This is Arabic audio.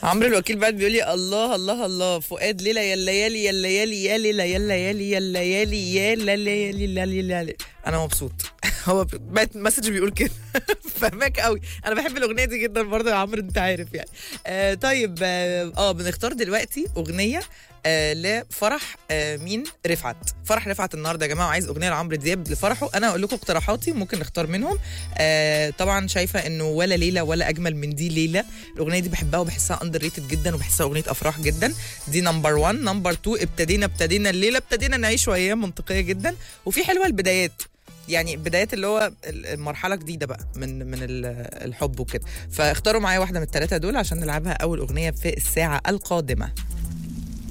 عمرو الوكيل بعد بيقول لي الله الله الله فؤاد ليلى يا الليالي يا الليالي يا ليلى يا الليالي يا الليالي يا الليالي يا الليالي. انا مبسوط. هو بقت مسج بيقول كده. فهماك قوي. انا بحب الاغنيه دي جدا برضه يا عمرو، انت عارف يعني. طيب بنختار دلوقتي اغنيه لفرح مين؟ رفعت. فرح رفعت النهارده يا جماعه، وعايز اغنيه لعمرو دياب لفرحه. انا اقول لكم اقتراحاتي ممكن نختار منهم. طبعا شايفه انه ولا ليله ولا اجمل من دي ليله. الاغنيه دي بحبها وبحسها اندر ريتد جدا، وبحسها اغنيه افراح جدا. دي نمبر 1. نمبر 2 ابتدينا الليله، ابتدينا نعيش ايام منطقيه جدا. وفي حلوه البدايات، يعني بدايات اللي هو مرحله جديده بقى من الحب وكده. فاختاروا معايا واحده من الثلاثه دول عشان نلعبها اول اغنيه في الساعه القادمه.